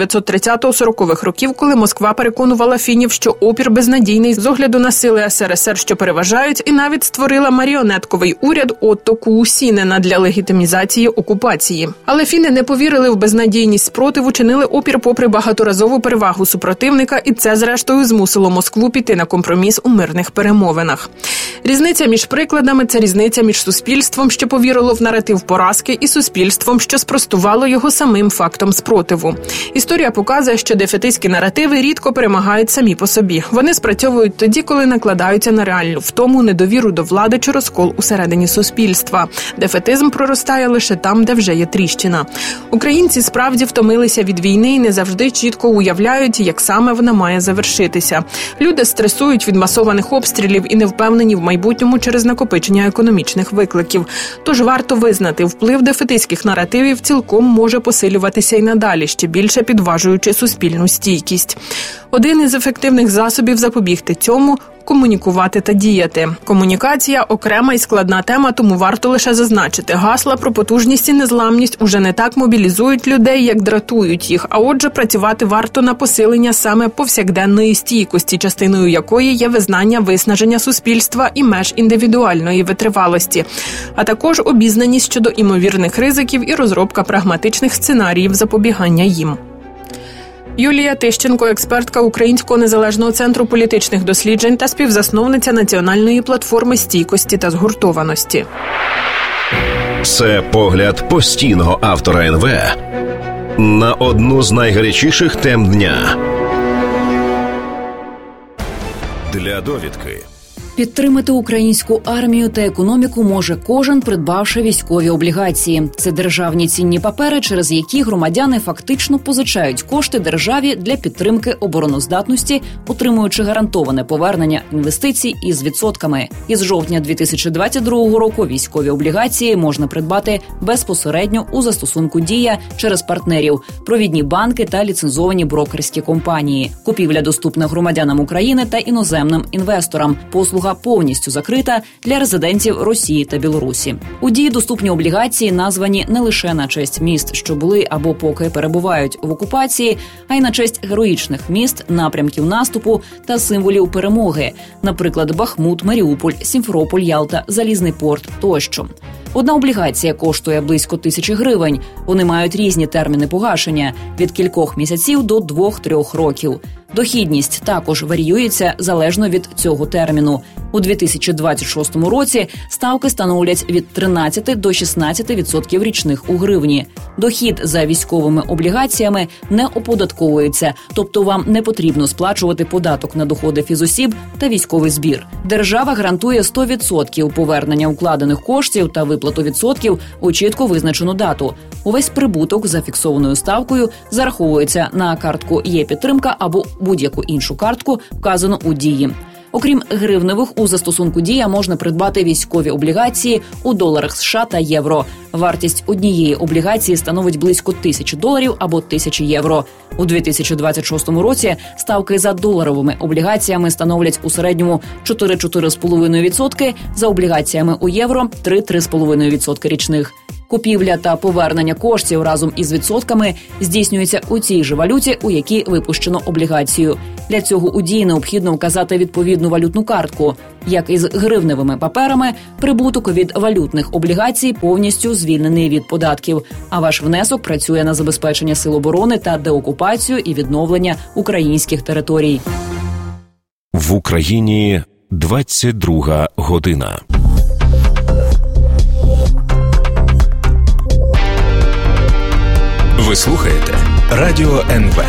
1930-40-х років, коли Москва переконувала фінів, що опір безнадійний з огляду на сили СРСР, що переважають, і навіть створила маріонетковий уряд Отто Куусінена для легітимізації окупації. Але фіни не повірили в безнадійність спротиву, чинили опір попри багаторазову перевагу супротивника, і це, зрештою, змусило Москву піти на компроміс у мирних перемовинах. Різниця між прикладами – це різниця між суспільством, що повірило в наратив поразки, і суспільством, що спростувало його самим фактом спротиву. Історія показує, що дефетистські наративи рідко перемагають самі по собі. Вони спрацьовують тоді, коли накладаються на реальну втому, недовіру до влади чи розкол усередині суспільства. Дефетизм проростає лише там, де вже є тріщина. Українці справді втомилися від війни і не завжди чітко уявляють, як саме вона має завершитися. Люди стресують від масованих обстрілів і не впевнені в майбутньому через накопичення економічних викликів. Тож варто визнати, вплив дефетистських наративів цілком може посилюватися і надалі, ще більше підважуючи суспільну стійкість. Один із ефективних засобів запобігти цьому – комунікувати та діяти. Комунікація – окрема і складна тема, тому варто лише зазначити. Гасла про потужність і незламність уже не так мобілізують людей, як дратують їх. А отже, працювати варто на посилення саме повсякденної стійкості, частиною якої є визнання виснаження суспільства і меж індивідуальної витривалості, а також обізнаність щодо імовірних ризиків і розробка прагматичних сценаріїв запобігання їм. Юлія Тищенко, експертка Українського незалежного центру політичних досліджень та співзасновниця національної платформи стійкості та згуртованості. Це погляд постійного автора НВ на одну з найгарячіших тем дня. Для довідки. Підтримати українську армію та економіку може кожен, придбавши військові облігації. Це державні цінні папери, через які громадяни фактично позичають кошти державі для підтримки обороноздатності, отримуючи гарантоване повернення інвестицій із відсотками. Із жовтня 2022 року військові облігації можна придбати безпосередньо у застосунку «Дія» через партнерів, провідні банки та ліцензовані брокерські компанії. Купівля доступна громадянам України та іноземним інвесторам. Послуга повністю закрита для резидентів Росії та Білорусі. У «Дії» доступні облігації названі не лише на честь міст, що були або поки перебувають в окупації, а й на честь героїчних міст, напрямків наступу та символів перемоги, наприклад, Бахмут, Маріуполь, Сімферополь, Ялта, Залізний порт тощо. Одна облігація коштує близько 1000 гривень. Вони мають різні терміни погашення – від кількох місяців до 2-3 років. Дохідність також варіюється залежно від цього терміну. У 2026 році ставки становлять від 13 до 16% річних у гривні. Дохід за військовими облігаціями не оподатковується, тобто вам не потрібно сплачувати податок на доходи фізосіб та військовий збір. Держава гарантує 100% повернення укладених коштів та виплату відсотків у чітко визначену дату. Увесь прибуток за фіксованою ставкою зараховується на картку «Є-підтримка» або будь-яку іншу картку, вказану у дії. Окрім гривневих, у застосунку «Дія» можна придбати військові облігації у доларах США та євро. Вартість однієї облігації становить близько $1000 або 1000 євро. У 2026 році ставки за доларовими облігаціями становлять у середньому 4,5%, за облігаціями у євро 3,5% річних. Купівля та повернення коштів разом із відсотками здійснюється у тій же валюті, у якій випущено облігацію. Для цього у дії необхідно вказати відповідну валютну картку. Як із гривневими паперами, прибуток від валютних облігацій повністю звільнений від податків, а ваш внесок працює на забезпечення сил оборони та деокупацію і відновлення українських територій. В Україні 22 година. Ви слухаєте Радіо НВ.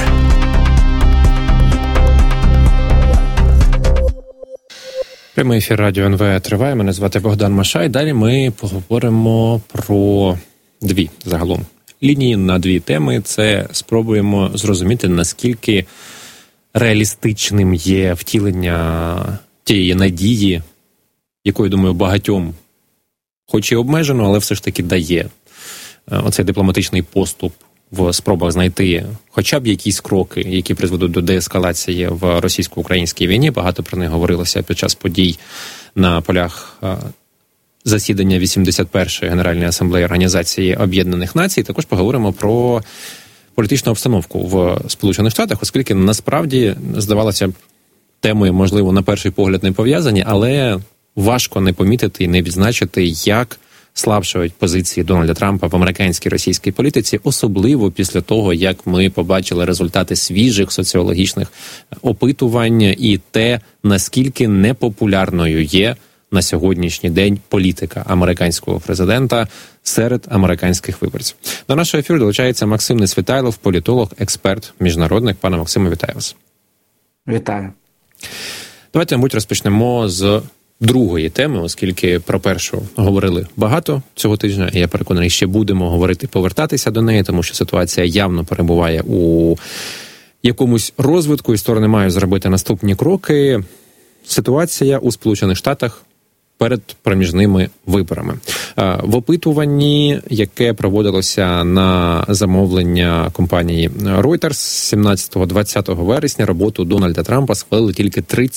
Прямий ефір Радіо НВ триває. Мене звати Богдан Машай. Далі ми поговоримо про дві загалом лінії на дві теми. Це спробуємо зрозуміти, наскільки реалістичним є втілення тієї надії, якою, думаю, багатьом, хоч і обмежено, але все ж таки дає оцей дипломатичний поступ в спробах знайти хоча б якісь кроки, які призведуть до деескалації в російсько-українській війні. Багато про них говорилося під час подій на полях засідання 81-ї Генеральної асамблеї Організації Об'єднаних Націй. Також поговоримо про політичну обстановку в Сполучених Штатах, оскільки насправді, здавалося б, темою, можливо, на перший погляд не пов'язані, але важко не помітити і не відзначити, як слабшають позиції Дональда Трампа в американській російській політиці, особливо після того, як ми побачили результати свіжих соціологічних опитувань і те, наскільки непопулярною є на сьогоднішній день політика американського президента серед американських виборців. До нашого ефіру долучається Максим Несвітайлов, політолог, експерт, міжнародник. Пане Максиме, вітаю вас. Вітаю. Давайте, мабуть, розпочнемо з другої теми, оскільки про першу говорили багато цього тижня, і я переконаний, ще будемо говорити, повертатися до неї, тому що ситуація явно перебуває у якомусь розвитку, і сторони мають зробити наступні кроки. Ситуація у Сполучених Штатах перед проміжними виборами. В опитуванні, яке проводилося на замовлення компанії Reuters 17-20 вересня, роботу Дональда Трампа схвалили тільки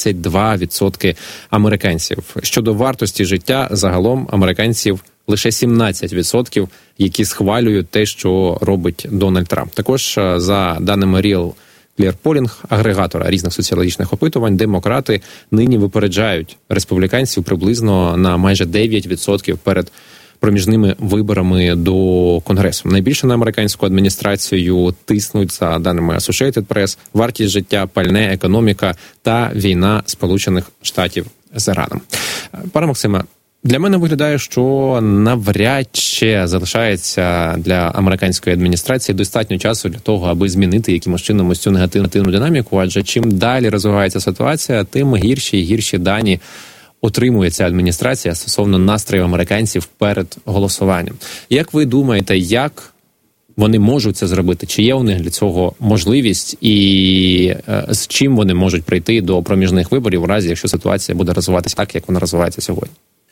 32% американців. Щодо вартості життя, загалом американців лише 17%, які схвалюють те, що робить Дональд Трамп. Також, за даними Real Clear Polling, агрегатора різних соціологічних опитувань, демократи нині випереджають республіканців приблизно на майже 9% перед проміжними виборами до Конгресу. Найбільше на американську адміністрацію тиснуть, за даними Associated Press, вартість життя, пальне, економіка та війна Сполучених Штатів з Іраном. Пане Максиме, для мене виглядає, що навряд чи залишається для американської адміністрації достатньо часу для того, аби змінити якимось чином ось цю негативну динаміку, адже чим далі розвивається ситуація, тим гірші і гірші дані отримує ця адміністрація стосовно настрою американців перед голосуванням. Як ви думаєте, як вони можуть це зробити? Чи є у них для цього можливість і з чим вони можуть прийти до проміжних виборів у разі, якщо ситуація буде розвиватися так, як вона розвивається сьогодні?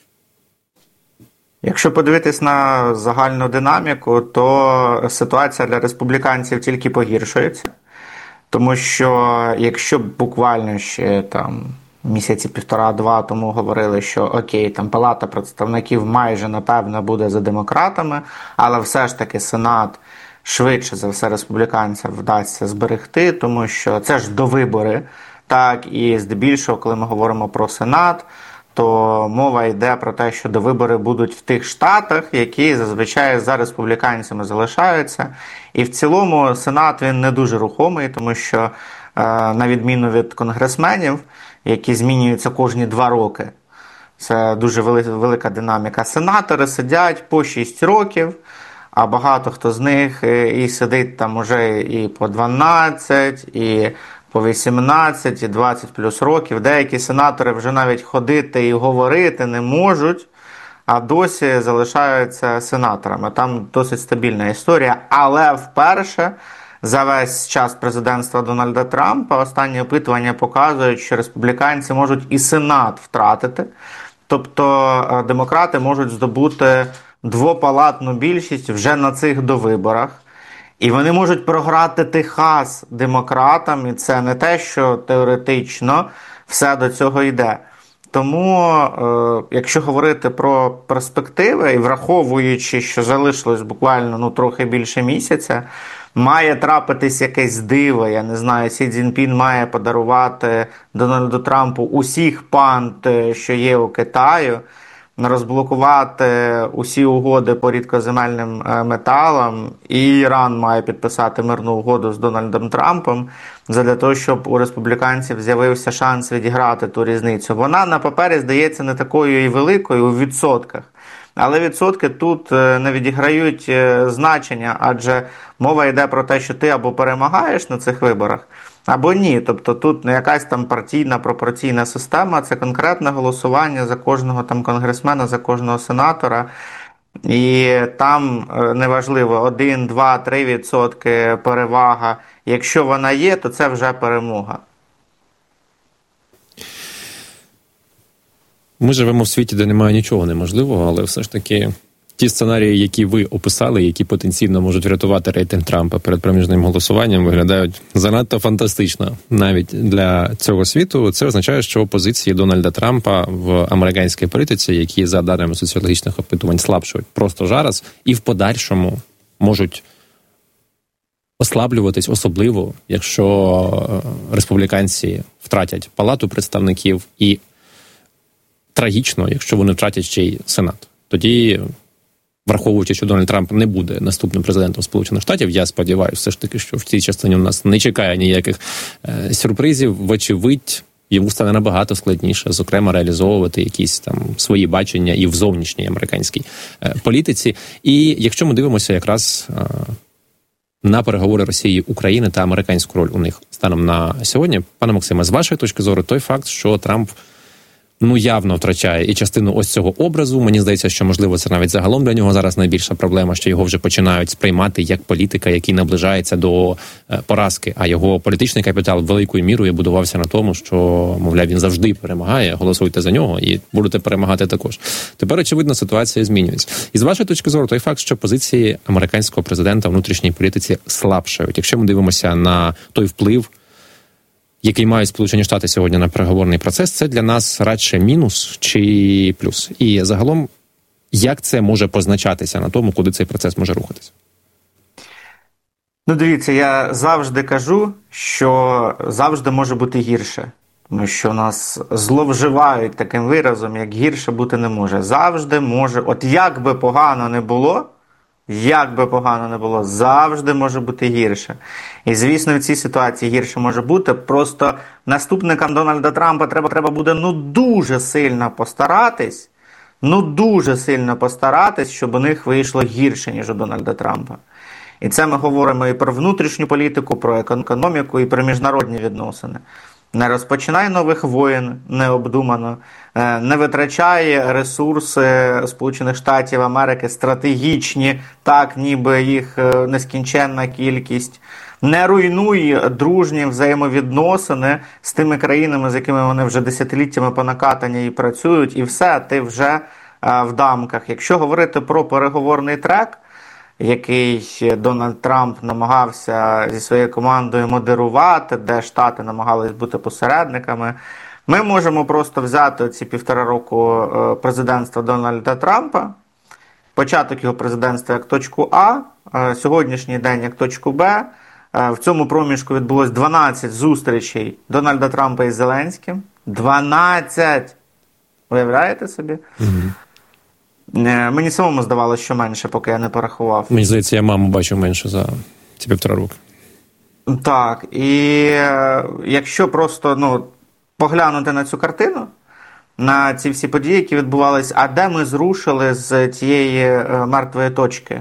Якщо подивитись на загальну динаміку, то ситуація для республіканців тільки погіршується. Тому що якщо буквально ще там місяці 1,5-2 тому говорили, що окей, там Палата представників майже напевно буде за демократами, але все ж таки Сенат швидше за все республіканцям вдасться зберегти, тому що це ж довибори, так, і здебільшого, коли ми говоримо про Сенат, то мова йде про те, що довибори будуть в тих штатах, які зазвичай за республіканцями залишаються. І в цілому Сенат, він не дуже рухомий, тому що на відміну від конгресменів, які змінюються кожні 2 роки. Це дуже велика динаміка. Сенатори сидять по 6 років, а багато хто з них і сидить там уже і по 12, і по 18, і 20 плюс років. Деякі сенатори вже навіть ходити і говорити не можуть, а досі залишаються сенаторами. Там досить стабільна історія. Але вперше за весь час президентства Дональда Трампа останні опитування показують, що республіканці можуть і Сенат втратити. Тобто демократи можуть здобути двопалатну більшість вже на цих довиборах. І вони можуть програти Техас демократам, і це не те, що теоретично все до цього йде. Тому, якщо говорити про перспективи, і враховуючи, що залишилось буквально трохи більше місяця, має трапитись якесь диво, я не знаю, Сі Цзіньпін має подарувати Дональду Трампу усіх панд, що є у Китаю, розблокувати усі угоди по рідкоземельним металам, і Іран має підписати мирну угоду з Дональдом Трампом, для того, щоб у республіканців з'явився шанс відіграти ту різницю. Вона на папері здається не такою і великою у відсотках, але відсотки тут не відіграють значення, адже мова йде про те, що ти або перемагаєш на цих виборах, або ні. Тобто тут не якась там партійна, пропорційна система, це конкретне голосування за кожного там конгресмена, за кожного сенатора. І там неважливо 1, 2, 3% перевага. Якщо вона є, то це вже перемога. Ми живемо в світі, де немає нічого неможливого, але все ж таки ті сценарії, які ви описали, які потенційно можуть врятувати рейтинг Трампа перед проміжним голосуванням, виглядають занадто фантастично навіть для цього світу. Це означає, що позиції Дональда Трампа в американській політиці, які за даними соціологічних опитувань слабшують просто зараз, і в подальшому можуть ослаблюватись, особливо, якщо республіканці втратять Палату представників, і трагічно, якщо вони втратять ще й Сенат. Тоді, враховуючи, що Дональд Трамп не буде наступним президентом Сполучених Штатів, я сподіваюся все ж таки, що в цій частині у нас не чекає ніяких сюрпризів. Вочевидь, йому стане набагато складніше, зокрема, реалізовувати якісь там свої бачення і в зовнішній американській політиці. І якщо ми дивимося якраз на переговори Росії, України та американську роль у них станом на сьогодні, пане Максиме, з вашої точки зору, той факт, що Трамп явно втрачає і частину ось цього образу. Мені здається, що, можливо, це навіть загалом для нього зараз найбільша проблема, що його вже починають сприймати як політика, який наближається до поразки, а його політичний капітал великою мірою будувався на тому, що, мовляв, він завжди перемагає, голосуйте за нього і будете перемагати також. Тепер, очевидно, ситуація змінюється. І з вашої точки зору, той факт, що позиції американського президента у внутрішній політиці слабшають. Якщо ми дивимося на той вплив, який мають Сполучені Штати сьогодні на переговорний процес, це для нас радше мінус чи плюс? І загалом, як це може позначатися на тому, куди цей процес може рухатися? Дивіться, я завжди кажу, що завжди може бути гірше. Тому що у нас зловживають таким виразом, як гірше бути не може. Завжди може, от як би погано не було, завжди може бути гірше. І, звісно, в цій ситуації гірше може бути. Просто наступникам Дональда Трампа треба буде дуже сильно постаратись, щоб у них вийшло гірше, ніж у Дональда Трампа. І це ми говоримо і про внутрішню політику, про економіку, і про міжнародні відносини. Не розпочинай нових воєн необдумано, не витрачай ресурси Сполучених Штатів Америки стратегічні, так ніби їх нескінченна кількість. Не руйнуй дружні взаємовідносини з тими країнами, з якими вони вже десятиліттями понакатані і працюють, і все, ти вже в дамках. Якщо говорити про переговорний трек, який Дональд Трамп намагався зі своєю командою модерувати, де Штати намагались бути посередниками, ми можемо просто взяти ці 1,5 року президентства Дональда Трампа, початок його президентства як точку А, сьогоднішній день як точку Б. В цьому проміжку відбулось 12 зустрічей Дональда Трампа із Зеленським. 12! Уявляєте собі? Мені самому здавалося, що менше, поки я не порахував. Мені здається, я маму бачу менше за ці 1,5 роки. Так, і якщо просто поглянути на цю картину, на ці всі події, які відбувалися, а де ми зрушили з тієї мертвої точки?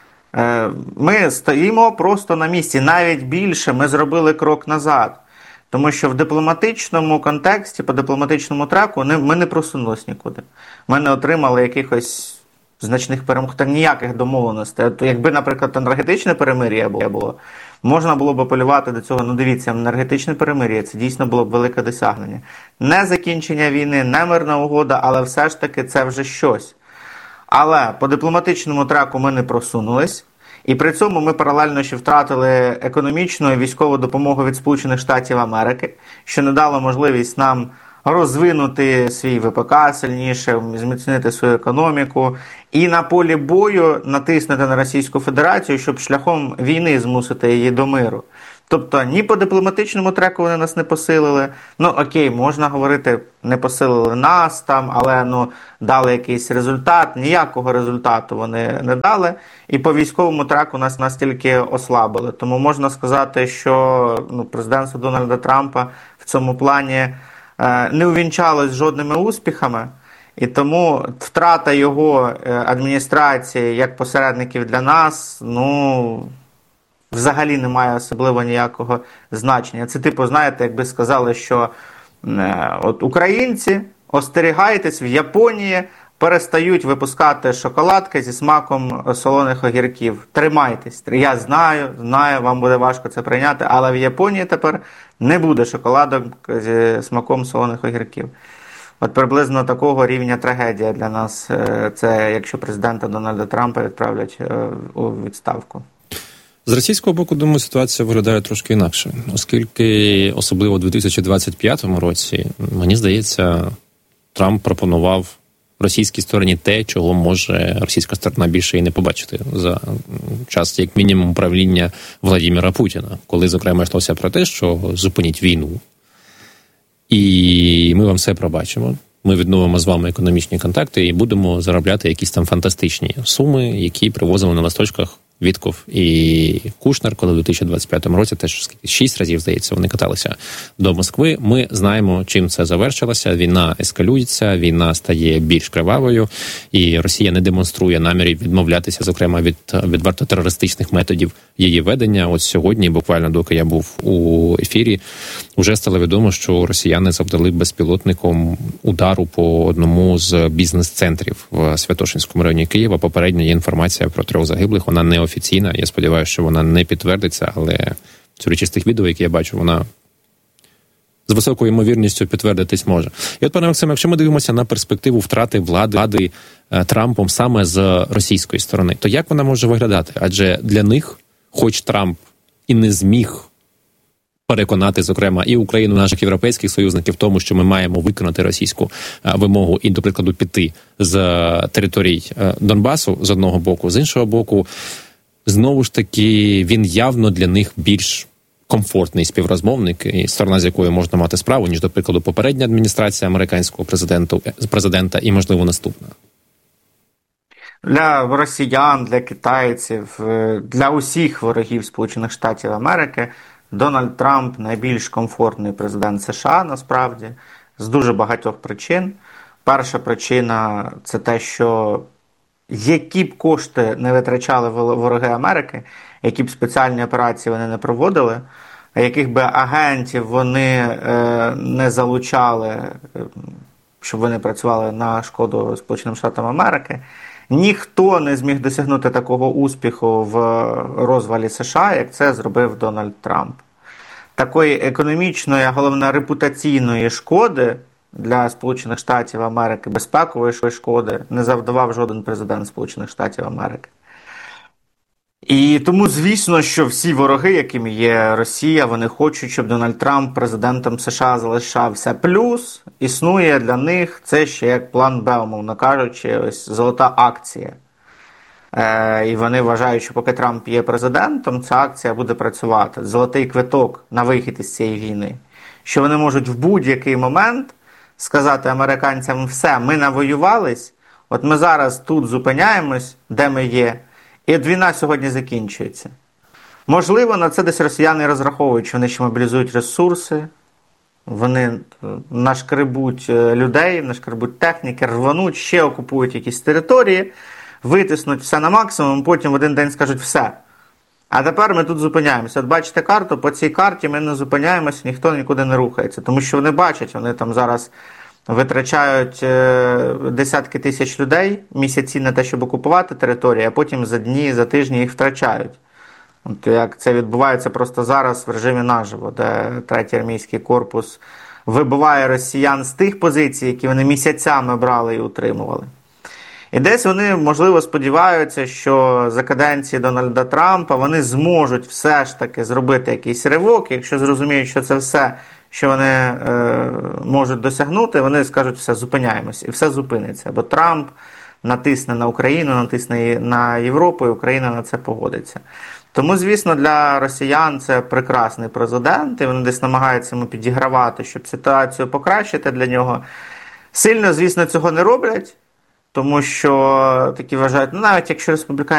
Ми стоїмо просто на місці, навіть більше ми зробили крок назад. Тому що в дипломатичному контексті, по дипломатичному треку ми не просунулися нікуди. Ми не отримали якихось значних перемог, та ніяких домовленостей. Якби, наприклад, енергетичне перемир'я було, можна було б апелювати до цього. Дивіться, енергетичне перемир'я – це дійсно було б велике досягнення. Не закінчення війни, не мирна угода, але все ж таки це вже щось. Але по дипломатичному треку ми не просунулись. І при цьому ми паралельно ще втратили економічну і військову допомогу від Сполучених Штатів Америки, що не дало можливість нам розвинути свій ВПК сильніше, зміцнити свою економіку і на полі бою натиснути на Російську Федерацію, щоб шляхом війни змусити її до миру. Тобто ні по дипломатичному треку вони нас не посилили. Окей, можна говорити, не посилили нас там, але дали якийсь результат. Ніякого результату вони не дали. І по військовому треку нас тільки ослабили. Тому можна сказати, що президентство Дональда Трампа в цьому плані не увінчалось жодними успіхами. І тому втрата його адміністрації як посередників для нас, взагалі немає особливо ніякого значення. Це знаєте, якби сказали, що от українці, остерігайтесь, в Японії перестають випускати шоколадки зі смаком солоних огірків. Тримайтесь. Я знаю, вам буде важко це прийняти, але в Японії тепер не буде шоколадок зі смаком солоних огірків. От приблизно такого рівня трагедія для нас це, якщо президента Дональда Трампа відправлять у відставку. З російського боку, думаю, ситуація виглядає трошки інакше, оскільки, особливо у 2025 році, мені здається, Трамп пропонував російській стороні те, чого може російська сторона більше і не побачити за час, як мінімум, правління Владимира Путіна, коли, зокрема, йшлося про те, що зупиніть війну, і ми вам все пробачимо. Ми відновимо з вами економічні контакти і будемо заробляти якісь там фантастичні суми, які привозили на листочках Вітков і Кушнер, коли в 2025 році теж 6 разів, здається, вони каталися до Москви. Ми знаємо, чим це завершилося. Війна ескалюється, війна стає більш кривавою, і Росія не демонструє намірів відмовлятися, зокрема, від відверто терористичних методів її ведення. От сьогодні, буквально доки я був у ефірі, вже стало відомо, що росіяни завдали безпілотником удару по одному з бізнес-центрів в Святошинському районі Києва. Попередньо є інформація про 3 загиблих. Вона не офіційна. Я сподіваюся, що вона не підтвердиться, але судячи з тих відео, які я бачу, вона з високою ймовірністю підтвердитись може. І от, пане Максиме, якщо ми дивимося на перспективу втрати влади Трампом саме з російської сторони, то як вона може виглядати? Адже для них, хоч Трамп і не зміг переконати, зокрема, і Україну, наших європейських союзників в тому, що ми маємо виконати російську вимогу і, до прикладу, піти з територій Донбасу з одного боку, з іншого боку, знову ж таки, він явно для них більш комфортний співрозмовник, і сторона, з якою можна мати справу, ніж, до прикладу, попередня адміністрація американського президента і, можливо, наступна. Для росіян, для китайців, для усіх ворогів Сполучених Штатів Америки Дональд Трамп найбільш комфортний президент США, насправді, з дуже багатьох причин. Перша причина – це те, що які б кошти не витрачали вороги Америки, які б спеціальні операції вони не проводили, яких би агентів вони не залучали, щоб вони працювали на шкоду Сполученим Штатам Америки, ніхто не зміг досягнути такого успіху в розвалі США, як це зробив Дональд Трамп. Такої економічної, а головне репутаційної шкоди для Сполучених Штатів Америки, безпекової шкоди, не завдавав жоден президент Сполучених Штатів Америки. І тому, звісно, що всі вороги, якими є Росія, вони хочуть, щоб Дональд Трамп президентом США залишався. Плюс існує для них це ще як план Б, умовно кажучи, ось золота акція. І вони вважають, що поки Трамп є президентом, ця акція буде працювати. Золотий квиток на вихід із цієї війни. Що вони можуть в будь-який момент сказати американцям: все, ми навоювались, от ми зараз тут зупиняємось, де ми є, і от війна сьогодні закінчується. Можливо, на це десь росіяни розраховують, що вони ще мобілізують ресурси, вони нашкребуть людей, нашкребуть техніки, рвануть, ще окупують якісь території, витиснуть все на максимум, потім в один день скажуть все. А тепер ми тут зупиняємося. От бачите карту, по цій карті ми не зупиняємося, ніхто нікуди не рухається. Тому що вони бачать, вони там зараз витрачають десятки тисяч людей місяці на те, щоб окупувати територію, а потім за дні, за тижні їх втрачають. От як це відбувається просто зараз в режимі наживо, де третій армійський корпус вибиває росіян з тих позицій, які вони місяцями брали і утримували. І десь вони, можливо, сподіваються, що за каденції Дональда Трампа вони зможуть все ж таки зробити якийсь ривок, якщо зрозуміють, що це все, що вони можуть досягнути, вони скажуть, все, зупиняємось, і все зупиниться. Бо Трамп натисне на Україну, натисне на Європу, і Україна на це погодиться. Тому, звісно, для росіян це прекрасний президент, і вони десь намагаються йому підігравати, щоб ситуацію покращити для нього. Сильно, звісно, цього не роблять, тому що такі вважають, навіть якщо республіканці